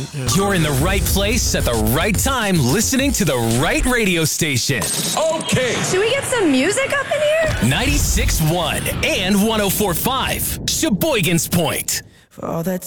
You're in the right place at the right time, listening to the right radio station. Okay. Should we get some music up in here? 96.1 and 104.5. Sheboygan's Point. For all that